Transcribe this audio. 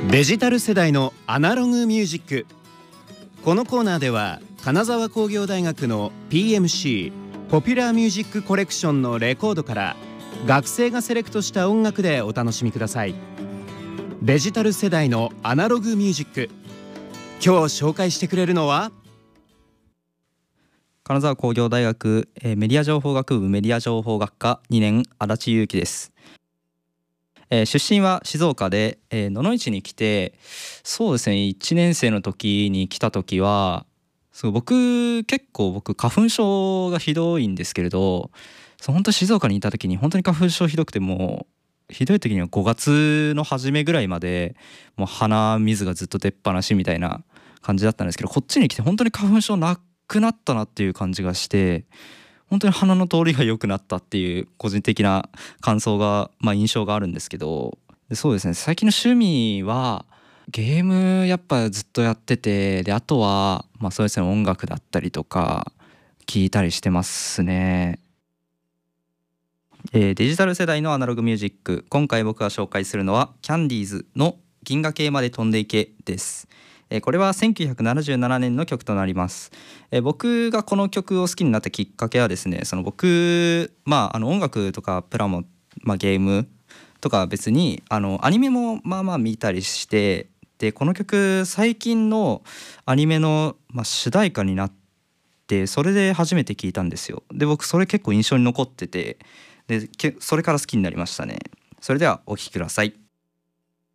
デジタル世代のアナログミュージック。このコーナーでは金沢工業大学の PMC ポピュラーミュージックコレクションのレコードから学生がセレクトした音楽でお楽しみください。デジタル世代のアナログミュージック。今日紹介してくれるのは金沢工業大学メディア情報学部メディア情報学科2年足立裕樹です。出身は静岡で、野々市に来て、そうですね、1年生の時に来た時は僕花粉症がひどいんですけれど、本当静岡にいた時に本当に花粉症ひどくて、もうひどい時には5月の初めぐらいまでもう鼻水がずっと出っ放しみたいな感じだったんですけど、こっちに来て本当に花粉症なくなったなっていう感じがして、本当に鼻の通りが良くなったっていう個人的な感想が、印象があるんですけど、そうですね、最近の趣味はゲームやっぱずっとやってて、であとはそうですね、音楽だったりとか聞いたりしてますね。デジタル世代のアナログミュージック。今回僕が紹介するのはキャンディーズの銀河系まで飛んでいけです。これは1977年の曲となります。僕がこの曲を好きになったきっかけはですね、僕、音楽とかプラモ、ゲームとか別にアニメも見たりして、でこの曲最近のアニメの、主題歌になって、それで初めて聞いたんですよ。で僕それ結構印象に残ってて、でそれから好きになりましたね。それではお聴きください。